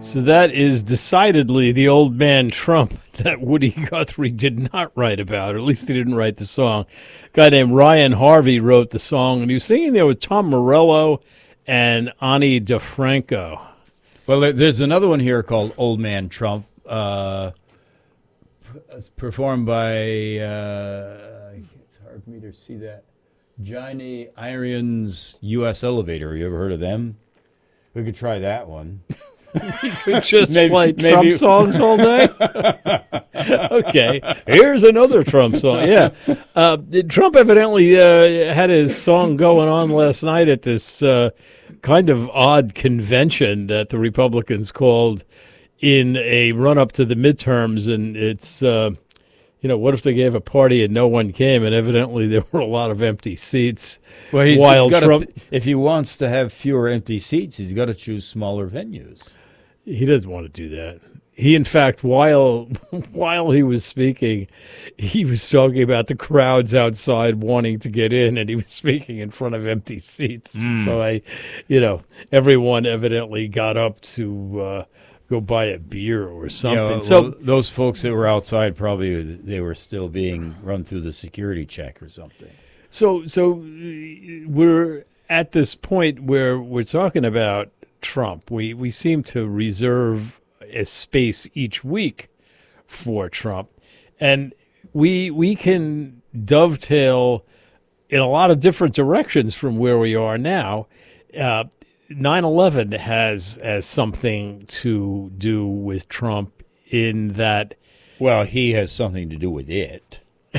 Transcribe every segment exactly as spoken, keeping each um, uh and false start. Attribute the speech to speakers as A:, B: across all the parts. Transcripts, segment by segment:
A: So that is decidedly the old man Trump that Woody Guthrie did not write about, or at least he didn't write the song. A guy named Ryan Harvey wrote the song, and he was singing there with Tom Morello and Ani DeFranco.
B: Well, there's another one here called Old Man Trump, uh, performed by, uh, it's hard for me to see that, Johnny Irons U S Elevator. You ever heard of them? We could try that one.
A: You could just
B: maybe,
A: play
B: maybe.
A: Trump songs all day? Okay, here's another Trump song. Yeah. Uh, Trump evidently uh, had his song going on last night at this uh, kind of odd convention that the Republicans called in a run-up to the midterms, and it's... Uh, You know, what if they gave a party and no one came, and evidently there were a lot of empty seats?
B: Well, he's,
A: while
B: he's gotta,
A: Trump,
B: if he wants to have fewer empty seats, he's got to choose smaller venues.
A: He doesn't want to do that. He, in fact, while while he was speaking, he was talking about the crowds outside wanting to get in, and he was speaking in front of empty seats. Mm. So I, you know, everyone evidently got up to uh, go buy a beer or something.
B: You know,
A: so
B: well, those folks that were outside, probably they were still being run through the security check or something.
A: So, so we're at this point where we're talking about Trump. We we seem to reserve a space each week for Trump, and we we can dovetail in a lot of different directions from where we are now. Uh, nine eleven has has something to do with Trump in that.
B: Well, he has something to do with it.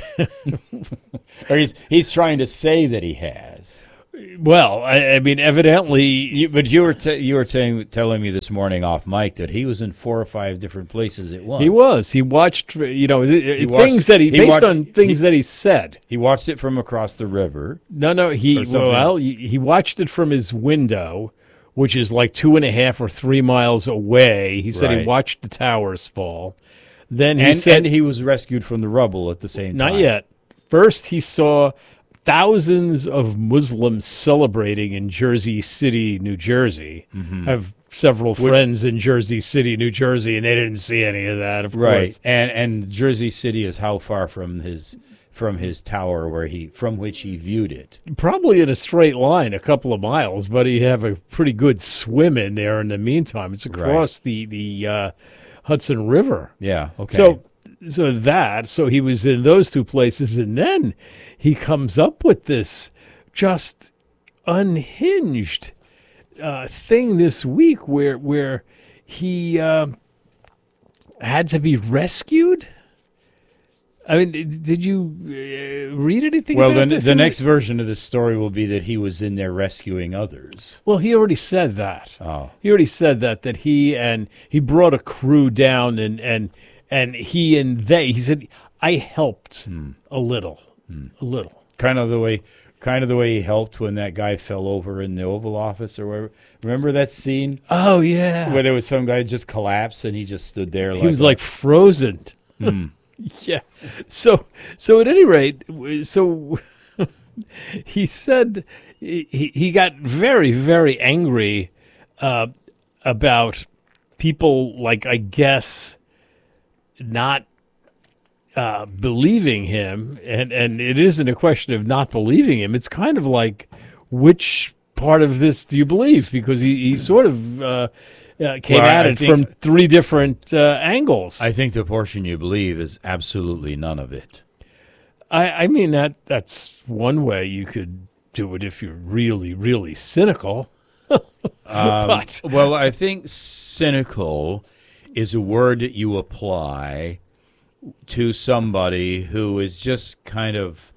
B: Or he's he's trying to say that he has.
A: Well, I, I mean, evidently,
B: you, but you were t- you were t- telling me this morning off mic that he was in four or five different places at once.
A: He was. He watched, you know,
B: he
A: things
B: watched,
A: that he,
B: he
A: based
B: watched,
A: on things
B: he,
A: that he said.
B: He watched it from across the river.
A: No, no, he well, he watched it from his window, which is like two and a half or three miles away. He said
B: right.
A: he watched the towers fall. Then he
B: and,
A: said
B: and he was rescued from the rubble at the same
A: not
B: time.
A: Not yet. First, he saw thousands of Muslims celebrating in Jersey City, New Jersey. Mm-hmm. I have several friends in Jersey City, New Jersey, and they didn't see any of that, of
B: right.
A: course.
B: And and Jersey City is how far from his from his tower where he from which he viewed it?
A: Probably in a straight line, a couple of miles, but he'd have a pretty good swim in there in the meantime. It's across right. the the uh, Hudson River.
B: Yeah. Okay.
A: So so that so he was in those two places, and then he comes up with this just unhinged uh, thing this week where where he uh, had to be rescued. I mean, did you uh, read anything
B: well,
A: about
B: the,
A: this?
B: the next version of this story will be that he was in there rescuing others.
A: Well, he already said that.
B: Oh.
A: He already said that, that he and he brought a crew down and, and, and he and they, he said, I helped hmm. a little, hmm. a little.
B: Kind of the way, kind of the way he helped when that guy fell over in the Oval Office or wherever. Remember that scene?
A: Oh, yeah.
B: Where there was some guy just collapsed and he just stood there.
A: He
B: like
A: was
B: a,
A: like frozen.
B: Hmm.
A: Yeah. So, so at any rate, so he said he he got very, very angry uh, about people, like, I guess, not uh, believing him. And, and it isn't a question of not believing him. It's kind of like, which part of this do you believe? Because he, he sort of uh, Uh, came
B: well,
A: at
B: I
A: it
B: think,
A: from three different uh, angles.
B: I think the portion you believe is absolutely none of it.
A: I, I mean, that that's one way you could do it if you're really, really cynical.
B: um,
A: but.
B: Well, I think cynical is a word that you apply to somebody who is just kind of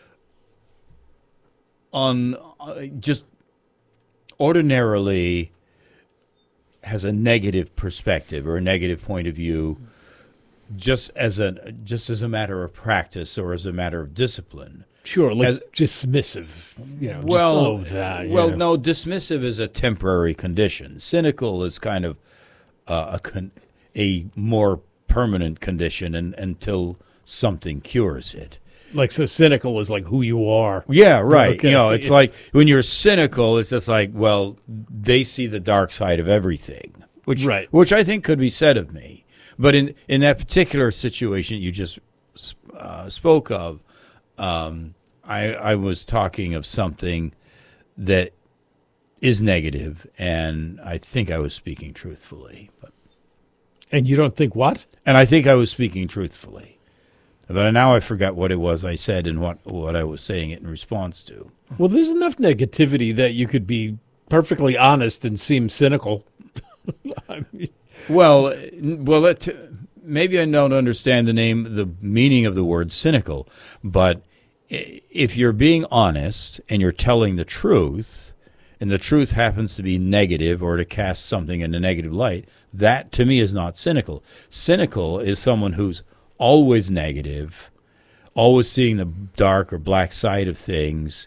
B: on, uh, just ordinarily has a negative perspective or a negative point of view, just as a just as a matter of practice or as a matter of discipline.
A: Sure, like
B: as,
A: dismissive. You know,
B: well,
A: just, oh, that,
B: well,
A: yeah.
B: no, dismissive is a temporary condition. Cynical is kind of uh, a con- a more permanent condition, and until something cures it.
A: Like, so cynical is like who you are.
B: Yeah, right.
A: Okay.
B: You know, it's like when you're cynical, it's just like, well, they see the dark side of everything. which
A: Right.
B: which I think could be said of me. But in, in that particular situation you just uh, spoke of, um, I, I was talking of something that is negative, and I think I was speaking truthfully. But,
A: And you don't think what?
B: and I think I was speaking truthfully. But now I forgot what it was I said and what, what I was saying it in response to.
A: Well, there's enough negativity that you could be perfectly honest and seem cynical. I mean,
B: Well, well, it, maybe I don't understand the name, the meaning of the word cynical, but i- if you're being honest and you're telling the truth, and the truth happens to be negative or to cast something in a negative light, that to me is not cynical. Cynical is someone who's always negative, always seeing the dark or black side of things,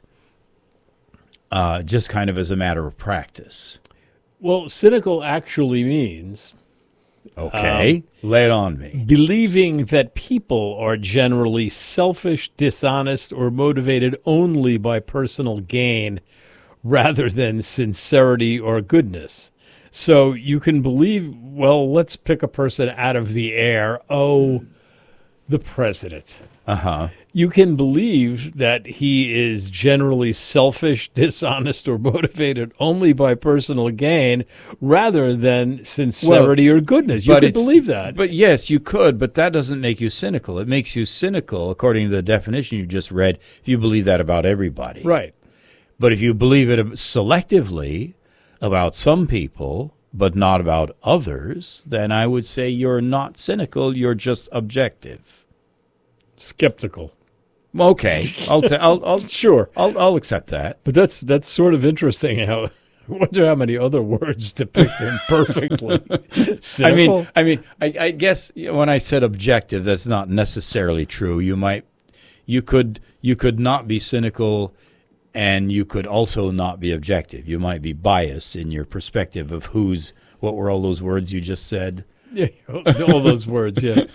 B: uh, just kind of as a matter of practice.
A: well, cynical actually means
B: Okay, lay it on me.
A: believing that people are generally selfish, dishonest, or motivated only by personal gain rather than sincerity or goodness. So you can believe, well, let's pick a person out of the air. Oh, the president.
B: Uh-huh.
A: You can believe that he is generally selfish, dishonest, or motivated only by personal gain rather than sincerity or goodness. You
B: but
A: can
B: it's-
A: believe that.
B: But yes, you could, but that doesn't make you cynical. It makes you cynical, according to the definition you just read, if you believe that about everybody.
A: Right.
B: But if you believe it selectively about some people, but not about others, then I would say you're not cynical, you're just objective.
A: Skeptical.
B: Okay, I'll, t- I'll, I'll,
A: Sure.
B: I'll, I'll accept that.
A: But that's that's sort of interesting how I wonder how many other words depict him perfectly.
B: I
A: Cynical?
B: mean, I mean, I, I guess when I said objective, that's not necessarily true. You might, you could, you could not be cynical, and you could also not be objective. You might be biased in your perspective of who's. What were all those words you just said?
A: Yeah, all those words, yeah.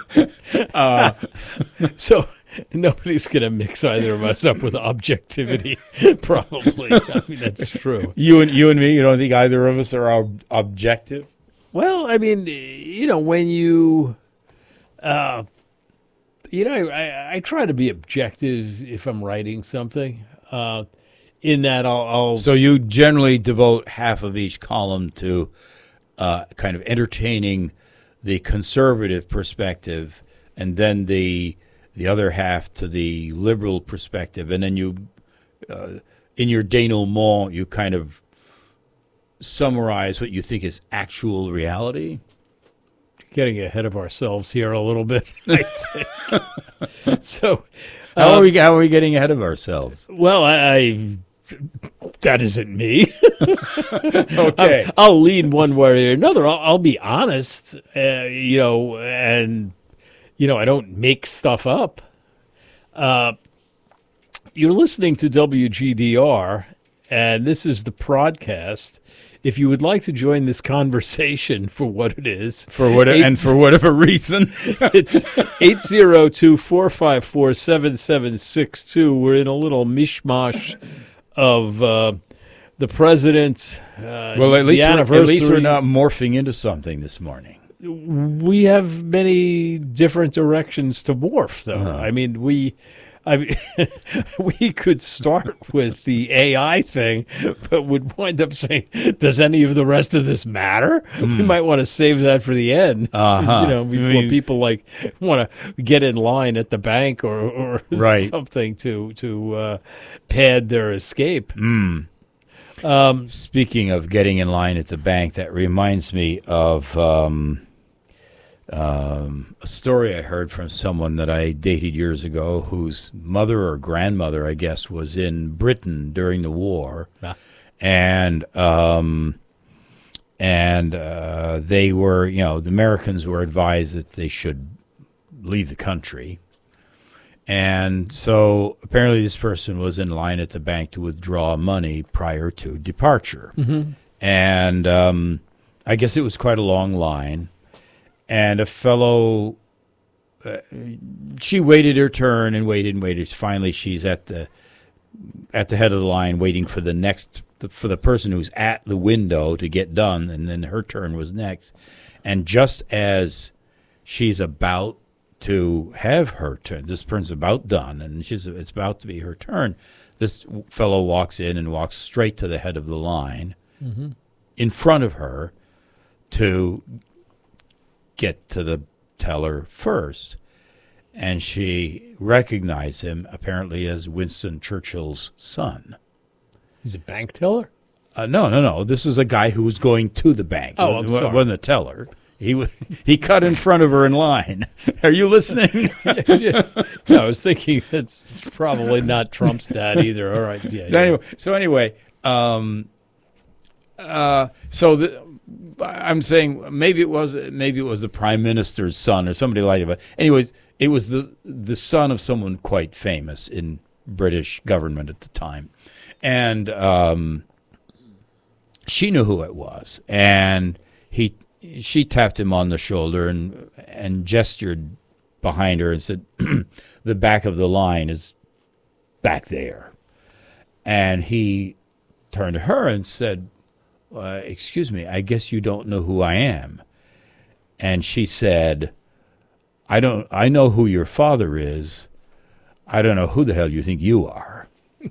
B: Uh,
A: So nobody's going to mix either of us up with objectivity, probably. I mean, that's true.
B: You and you and me, you don't think either of us are ob- objective?
A: Well, I mean, you know, when you, uh, you know, I, I, I try to be objective if I'm writing something. Uh, in that, I'll, I'll
B: So you generally devote half of each column to uh, kind of entertaining the conservative perspective, and then the the other half to the liberal perspective, and then you, uh, in your denouement, you kind of summarize what you think is actual reality.
A: getting ahead of ourselves here a little bit. I think. So,
B: How
A: uh,
B: are we? How are we getting ahead of ourselves?
A: well, I, I that isn't me.
B: Okay.
A: I'll, I'll lean one way or another. I'll, I'll be honest, uh, you know, and you know, I don't make stuff up. Uh, you're listening to W G D R, and this is the podcast. If you would like to join this conversation for what it is,
B: For what
A: eight-
B: and for whatever reason,
A: it's eight zero two, four five four, seven seven six two. We're in a little mishmash of uh, the president's uh,
B: well, at
A: the
B: least we're, at least we're
A: anniversary.
B: not morphing into something this morning.
A: We have many different directions to morph, though.
B: Uh-huh.
A: I mean, we, I mean, we could start with the A I thing, but would wind up saying, "Does any of the rest of this matter?" We might want to save that for the end,
B: Uh-huh.
A: you know, before
B: I mean-
A: people like want to get in line at the bank or or
B: Right.
A: something to to uh, pad their escape.
B: Mm.
A: Um,
B: Speaking of getting in line at the bank, that reminds me of um, um, a story I heard from someone that I dated years ago, whose mother or grandmother, I guess, was in Britain during the war,
A: Ah.
B: and um, and uh, they were, you know, the Americans were advised that they should leave the country. And so apparently this person was in line at the bank to withdraw money prior to departure.
A: mhm.
B: And um, I guess it was quite a long line. And a fellow, uh, she waited her turn and waited and waited. Finally, she's at the at the head of the line waiting for the next for the person who's at the window to get done, and then her turn was next. And just as she's about to have her turn, this person's about done, and she's it's about to be her turn, this fellow walks in and walks straight to the head of the line mm-hmm. in front of her to get to the teller first. And she recognized him apparently as Winston Churchill's son.
A: He's a bank teller?
B: Uh, no, no, no. This was a guy who was going to the bank.
A: Oh, I'm
B: it
A: sorry.
B: wasn't a teller. He w- he cut in front of her in line. Are you listening?
A: yeah. No, I was thinking it's probably not Trump's dad either. All right. Yeah. yeah.
B: Anyway, so anyway, um, uh, so the, I'm saying maybe it was maybe it was the prime minister's son or somebody like that. But anyways, it was the the son of someone quite famous in British government at the time, and um, she knew who it was, and he. She tapped him on the shoulder and and gestured behind her and said, the back of the line is back there. And he turned to her and said, uh, excuse me, I guess you don't know who I am. And she said, I don't. I know who your father is. I don't know who the hell you think you are.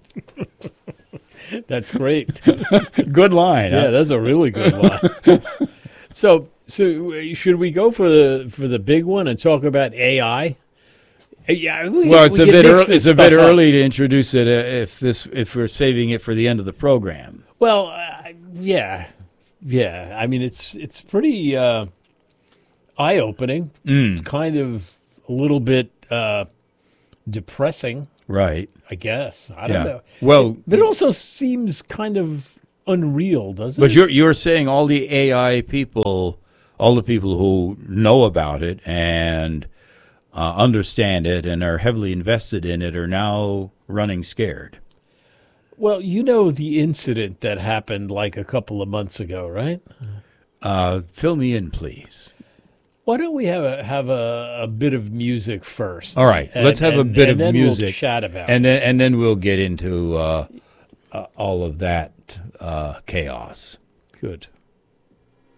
A: That's great.
B: Good line.
A: Yeah,
B: huh?
A: that's a really good line. So, so should we go for the for the big one and talk about A I? Yeah, we,
B: well, it's
A: we
B: a
A: can
B: bit
A: mix
B: early.
A: this
B: It's a bit
A: stuff up.
B: early to introduce it uh, if this if we're saving it for the end of the program.
A: Well, uh, yeah, yeah. I mean, it's it's pretty uh, eye opening.
B: Mm.
A: It's kind of a little bit uh, depressing,
B: Right.
A: I guess. I don't
B: Yeah.
A: know.
B: Well,
A: But it also seems kind of unreal, doesn't
B: but
A: it?
B: you're you're saying all the A I people, all the people who know about it and uh, understand it and are heavily invested in it are now running scared.
A: Well, you know the incident that happened like a couple of months ago, right?
B: Uh, fill me in, please.
A: Why don't we have a have a, a bit of music first?
B: All right,
A: And-
B: let's have a
A: and-
B: bit
A: and
B: of
A: then
B: music,
A: We'll chat about
B: and
A: it.
B: then and then we'll get into uh, uh, all of that uh, chaos.
A: Good.